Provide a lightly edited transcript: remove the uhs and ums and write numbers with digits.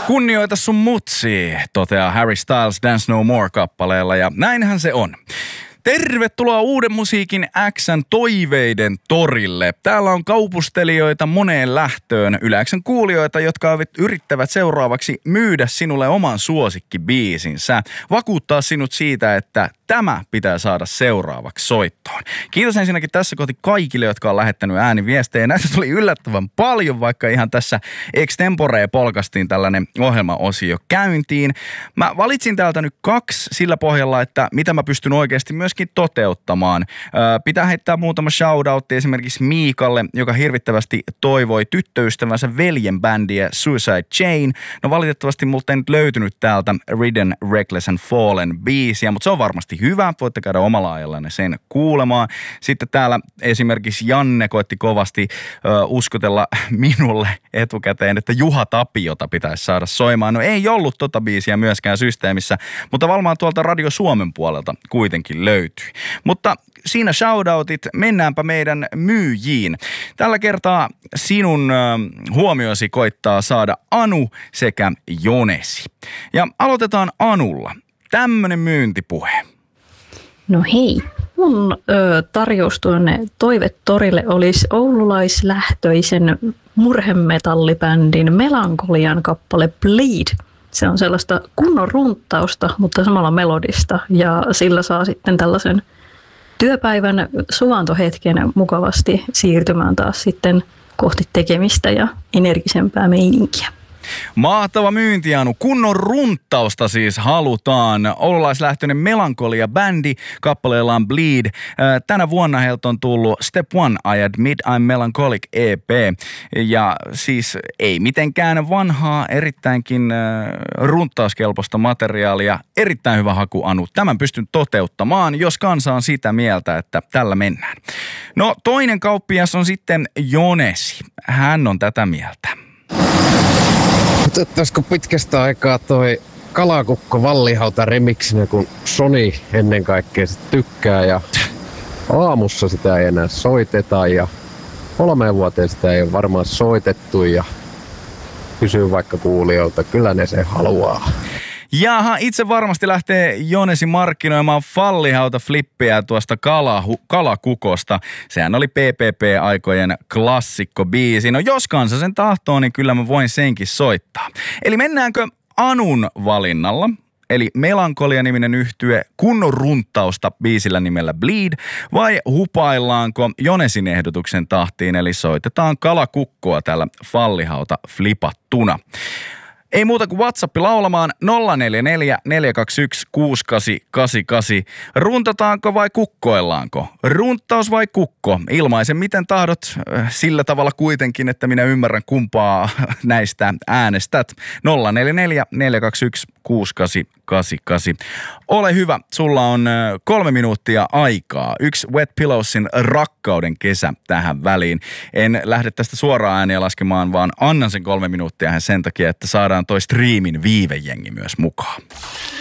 Kunnioita sun mutsi, toteaa Harry Styles Dance No More-kappaleella, ja näinhän se on. Tervetuloa uuden musiikin X:n toiveiden torille. Täällä on kaupustelijoita moneen lähtöön, Yle X:n kuulijoita, jotka yrittävät seuraavaksi myydä sinulle oman suosikkibiisinsä. Vakuuttaa sinut siitä, että tämä pitää saada seuraavaksi soittoon. Kiitos ensinnäkin tässä kohti kaikille, jotka on lähettänyt ääniviestejä. Näitä tuli yllättävän paljon, vaikka ihan tässä extemporee polkastiin tällainen ohjelmaosio käyntiin. Mä valitsin täältä nyt 2 sillä pohjalla, että mitä mä pystyn oikeasti myöskin toteuttamaan. Pitää heittää muutama shoutoutti esimerkiksi Miikalle, joka hirvittävästi toivoi tyttöystävänsä veljen bändiä Suicide Chain. No valitettavasti multa ei nyt löytynyt täältä Ridden, Reckless and Fallen biisiä, mutta se on varmasti hyvä. Voitte käydä omalla ajallanne sen kuulemaan. Sitten täällä esimerkiksi Janne koitti kovasti uskotella minulle etukäteen, että Juha Tapiota pitäisi saada soimaan. No ei ollut tota biisiä myöskään systeemissä, mutta varmaan tuolta Radio Suomen puolelta kuitenkin löytyi. Mutta siinä shoutoutit, mennäänpä meidän myyjiin. Tällä kertaa sinun huomiosi koittaa saada Anu sekä Jonesi. Ja aloitetaan Anulla. Tämmönen myyntipuhe. No hei, mun tarjous tuonne Toivetorille olisi oululaislähtöisen murhemetallibändin Melankolian kappale Bleed. Se on sellaista kunnon runttausta, mutta samalla melodista, ja sillä saa sitten tällaisen työpäivän suvantohetken mukavasti siirtymään taas sitten kohti tekemistä ja energisempää meininkiä. Mahtava myynti, Anu. Kunnon runttausta siis halutaan. Oululaislähtöinen Melankolia-bändi, kappaleellaan Bleed. Tänä vuonna heiltä on tullut Step One, I Admit I'm Melancholic EP. Ja siis ei mitenkään vanhaa, erittäinkin runttauskelpoista materiaalia. Erittäin hyvä haku, Anu. Tämän pystyn toteuttamaan, jos kansa on sitä mieltä, että tällä mennään. No toinen kauppias on sitten Jonesi. Hän on tätä mieltä. Otettaisiko pitkästä aikaa toi Kalakukko Vallihauta remixinä, kun Sony ennen kaikkea sit tykkää ja aamussa sitä ei enää soiteta ja 3 vuoteen sitä ei ole varmaan soitettu ja kysyy vaikka kuulijoilta, kyllä ne se haluaa. Jaha, itse varmasti lähtee Jonesi markkinoimaan Fallihauta-flippiä tuosta Kalakukosta. Sehän oli PPP-aikojen klassikko-biisi. No jos kansa sen tahtoo, niin kyllä mä voin senkin soittaa. Eli mennäänkö Anun valinnalla? Eli Melankolia-niminen yhtye, kunnon runttausta biisillä nimellä Bleed, vai hupaillaanko Jonesin ehdotuksen tahtiin, eli soitetaan Kalakukkoa täällä Fallihauta flipattuna. Ei muuta kuin WhatsApp laulamaan 044 421 6888. Runtataanko vai kukkoillaanko? Runttaus vai kukko? Ilmaisen miten tahdot, sillä tavalla kuitenkin, että minä ymmärrän kumpaa näistä äänestät. 044 421 6888. Ole hyvä, sulla on 3 minuuttia aikaa. 1 Wet Pillowsin Rakkauden kesä tähän väliin. En lähde tästä suoraan ääniä laskemaan, vaan annan sen 3 minuuttia sen takia, että saadaan toi striimin viivejengi myös mukaan.